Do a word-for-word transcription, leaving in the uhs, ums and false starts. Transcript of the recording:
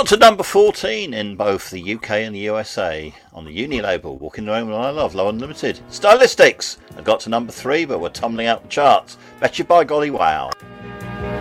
Got to number fourteen in both the U K and the U S A on the Uni label, Walking the Roman I Love, Low Unlimited. Stylistics, I got to number three but were tumbling out the charts. Bet you by golly wow.